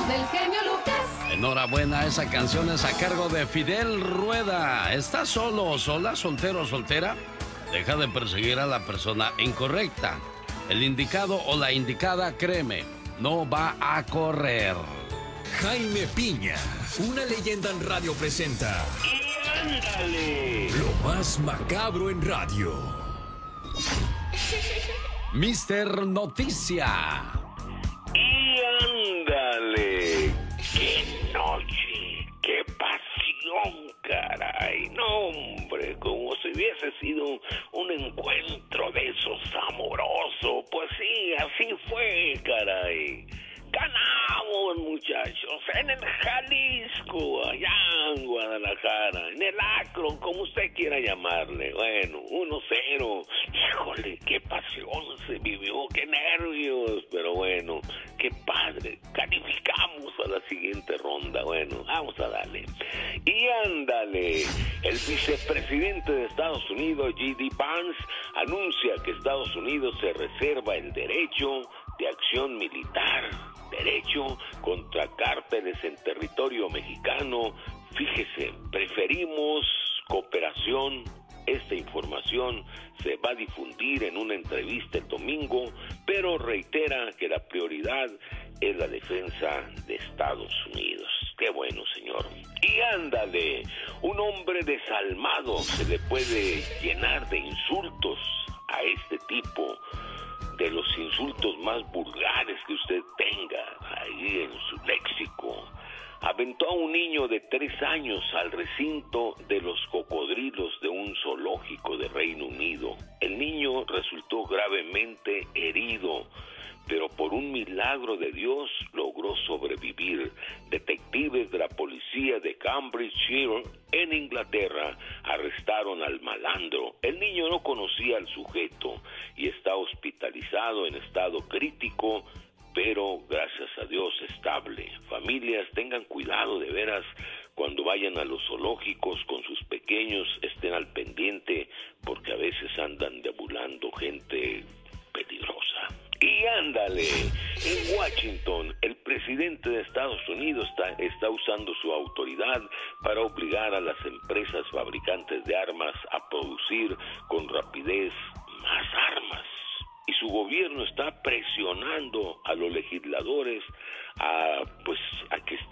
del genio Lucas. Enhorabuena, esa canción es a cargo de Fidel Rueda. ¿Estás solo o sola, soltero o soltera? Deja de perseguir a la persona incorrecta. El indicado o la indicada, créeme, no va a correr. Jaime Piña, una leyenda en radio presenta. ¡Y ándale! Lo más macabro en radio. Mister Noticia. ¡Y ándale! ¡Qué noche! ¡Qué pasión, caray! No, hombre, como si hubiese sido un encuentro de esos amorosos. Pues sí, así fue, caray. Ganamos, muchachos, en el Jalisco, allá en Guadalajara, en el Akron, como usted quiera llamarle. Bueno, 1-0. Híjole, qué pasión se vivió, qué nervios. Pero bueno, qué padre. Calificamos a la siguiente ronda. Bueno, vamos a darle. Y ándale, el vicepresidente de Estados Unidos, J.D. Vance, anuncia que Estados Unidos se reserva el derecho de acción militar, derecho contra cárteles en territorio mexicano. Fíjese, preferimos cooperación. Esta información se va a difundir en una entrevista el domingo, pero reitera que la prioridad es la defensa de Estados Unidos. Qué bueno, señor. Y ándale, un hombre desalmado se le puede llenar de insultos a este tipo, de los insultos más vulgares que usted tenga ahí en su léxico. Aventó a un niño de 3 años al recinto de los cocodrilos de un zoológico de Reino Unido. El niño resultó gravemente herido, pero por un milagro de Dios logró sobrevivir. Detectives de la policía de Cambridgeshire, en Inglaterra, arrestaron al malandro. El niño no conocía al sujeto y está hospitalizado en estado crítico, pero gracias a Dios estable. Familias, tengan cuidado de veras cuando vayan a los zoológicos con sus pequeños, estén al pendiente porque a veces andan deambulando gente peligrosa. Y ándale, en Washington, el presidente de Estados Unidos está usando su autoridad para obligar a las empresas fabricantes de armas a producir con rapidez más armas. Y su gobierno está presionando a los legisladores a que